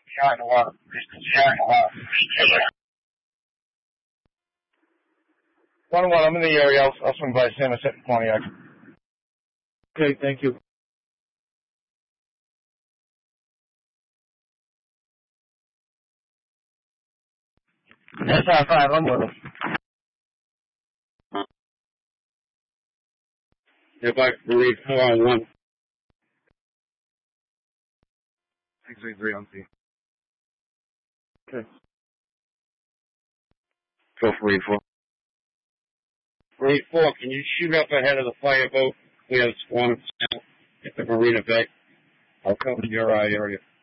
Shine a lot. Shine a lot. 1-1, I'm in the area. I'll swing by Samoset and Pontiac. Okay, thank you. SR5, I'm with him. If I read 4-1. 633 on C. Okay. Go for read 4. Read 4, can you shoot up ahead of the fireboat? We have spawn at the Marina Bay. I'll cover your area.